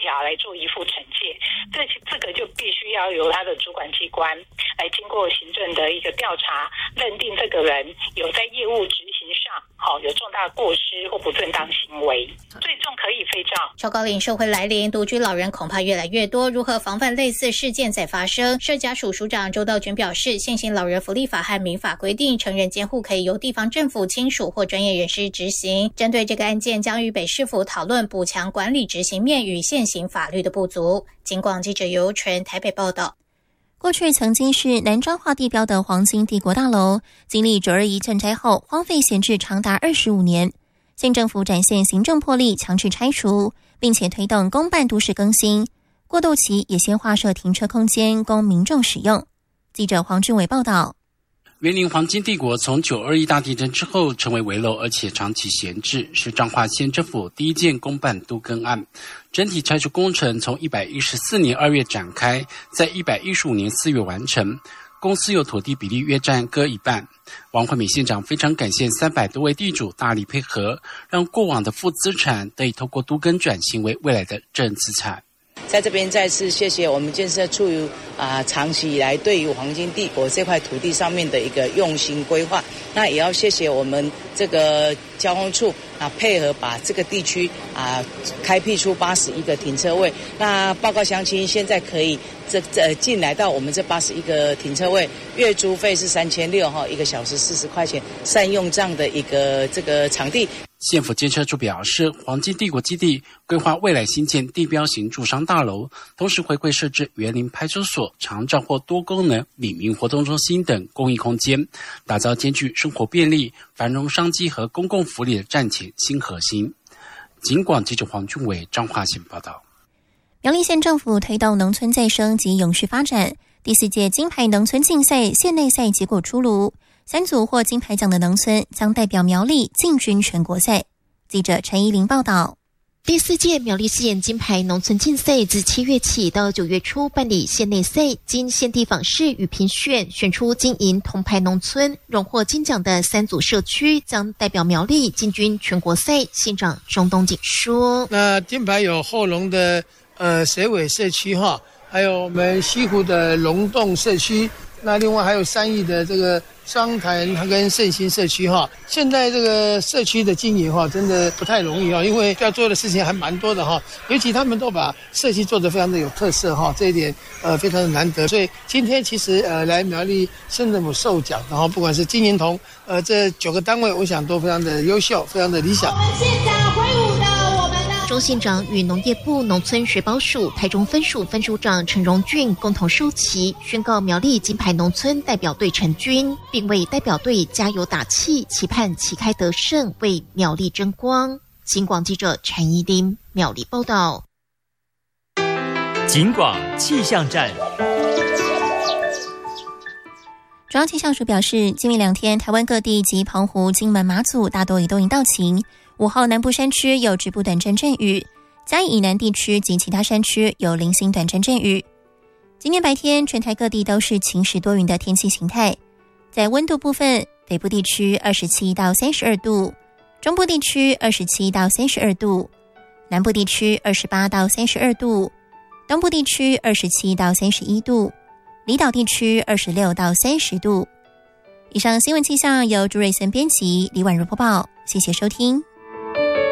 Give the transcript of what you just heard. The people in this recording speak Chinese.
条来做依附惩戒，这个就必须要由他的主管机关来经过行政的一个调查，认定这个人有在业务执行上有重大过失或不正当行为，最重可以废照。 超高龄社会来临，独居老人恐怕越来越多，如何防范类似事件再发生？社家署署长周道娟表示，现行老人福利法和民法规定，成人监护可以由地方政府亲属或专业人士执行。针对这个案件，将与北市府讨论补强管理执行面与现行法律的不足。警广记者尤纯台北报道。 过去曾经是南彰化地标的黄金帝国大楼，经历921震灾后荒废闲置长达25年。县政府展现行政魄力，强制拆除，并且推动公办都市更新。过渡期也先划设停车空间供民众使用。记者黄俊伟报道。 园林黄金帝国从921大地震之后成为危楼，而且长期闲置，是彰化县政府第一件公办都更案。整体拆除工程从114年2月展开，在115年4月完成。公私有土地比例约占各一半。王惠美县长非常感谢300多位地主大力配合，让过往的负资产得以透过都更转型为未来的正资产。 在这边再次谢谢我们建设处长期以来对于黄金帝国这块土地上面的一个用心规划，那也要谢谢我们这个交通处配合把这个地区开辟出81个停车位。那报告乡亲，现在可以进来到我们这81个停车位，月租费是3600，一个小时40块钱，善用这样的一个这个场地。 县府建设处表示，黄金帝国基地规划未来新建地标型住商大楼，同时回馈设置园林派出所、长照或多功能里民活动中心等公益空间，打造兼具生活便利、繁荣商机和公共福利的战前新核心。警广记者黄俊伟彰化县报道。 苗栗县政府推动农村再生及永续发展，第4届金牌农村竞赛县内赛结果出炉，3组获金牌奖的农村将代表苗栗进军全国赛。记者陈怡玲报道。 第4届苗栗县金牌农村竞赛自7月起到9月初办理县内赛，经县地访视与评选，选出金银铜牌农村，荣获金奖的3组社区将代表苗栗进军全国赛。县长钟东锦说：“ 那金牌有后龙的水尾社区还有我们西湖的龙洞社区，那另外还有3义的这个双潭跟圣心社区现在这个社区的经营真的不太容易因为要做的事情还蛮多的尤其他们都把社区做得非常的有特色这一点非常的难得。所以今天其实来苗栗县政府授奖的不管是金银铜这9个单位，我想都非常的优秀，非常的理想。我们县长挥舞的钟县长与农业部农村水保署台中分署分署长陈荣俊共同授旗，宣告苗栗金牌农村代表队成军，并为代表队加油打气，期盼旗开得胜，为苗栗争光。警广记者陈怡玲苗栗报道。 警广气象站。 中央气象署表示，今明2天台湾各地及澎湖、金门、马祖大多以多云到晴，5号南部山区有局部短暂阵雨，嘉义以南地区及其他山区有零星短暂阵雨。今天白天全台各地都是晴时多云的天气形态。在温度部分，北部地区27到32度，中部地区27到32度，南部地区28到32度，东部地区27到31度，离岛地区26到30度。以上新闻气象由朱瑞森编辑，李婉如播报，谢谢收听。